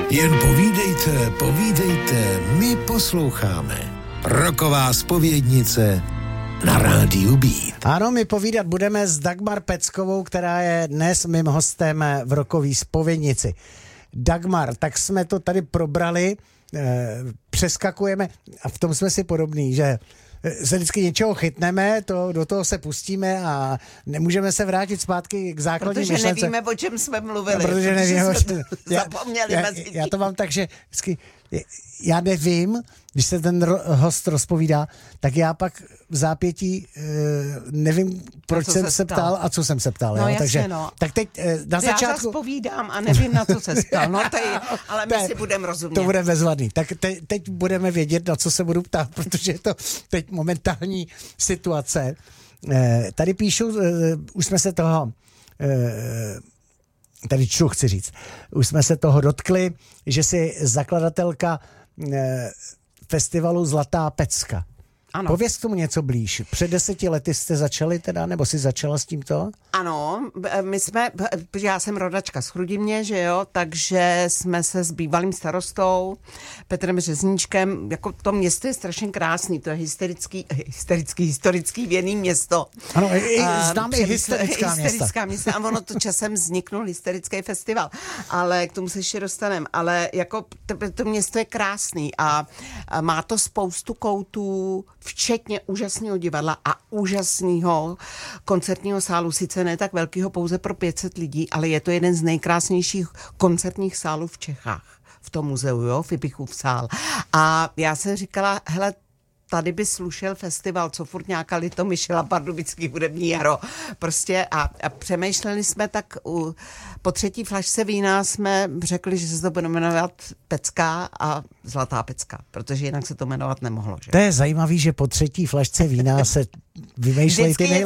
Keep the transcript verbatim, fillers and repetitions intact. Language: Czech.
Jen povídejte, povídejte, my posloucháme. Roková zpovědnice na rádiu Beat. Ano, my povídat budeme s Dagmar Peckovou, která je dnes mým hostem v Rokový zpovědnici. Dagmar, tak jsme to tady probrali, eh, přeskakujeme a v tom jsme si podobní, že se vždycky něčeho chytneme, to, do toho se pustíme a nemůžeme se vrátit zpátky k základní protože myšlence. Protože nevíme, o čem jsme mluvili. No, protože nevíme, jsme čem, já, zapomněli já, mezi já to mám tak, že vždycky, já nevím, když se ten ro, host rozpovídá, tak já pak v zápětí uh, nevím, proč jsem se ptal. ptal a co jsem se ptal. No jo? jasně, Takže, no. Tak teď uh, na já začátku... Já rozpovídám a nevím, na co se ptal. No, tady, ale my si budeme rozumět. To bude bezvadný. Tak te, teď budeme vědět, na co se budu ptát, protože je to teď momentální situace. Uh, tady píšu, uh, už jsme se toho... Uh, tady čtu, chci říct. Už jsme se toho dotkli, že si zakladatelka eh, festivalu Zlatá pecka. Ano. Pověz k tomu něco blíž. Před deseti lety jste začali teda, nebo jsi začala s tímto? Ano, my jsme, já jsem rodačka z Chrudimi, že jo, takže jsme se s bývalým starostou Petrem Řezníčkem, jako to město je strašně krásný, to je hysterický, hysterický, historický věný město. Ano, i, A, znám i hysterická města. Hysterická města a ono to časem vzniknul hysterický festival, ale k tomu se ještě dostaneme, ale jako to, to město je krásný a, a má to spoustu koutů, včetně úžasného divadla a úžasného koncertního sálu, sice ne tak velkýho, pouze pro pět set lidí, ale je to jeden z nejkrásnějších koncertních sálů v Čechách, v tom muzeu, jo, Fibichův sál. A já jsem říkala, hele, tady by slušel festival, co furt nějaká Litomyšl a Pardubický hudební jaro. Prostě a, a přemýšleli jsme tak, u, po třetí flašce vína jsme řekli, že se to bude jmenovat Pecka a Zlatá pecka, protože jinak se to jmenovat nemohlo. Že? To je zajímavý, že po třetí flašce vína se vymýšlejí ty nejlepší.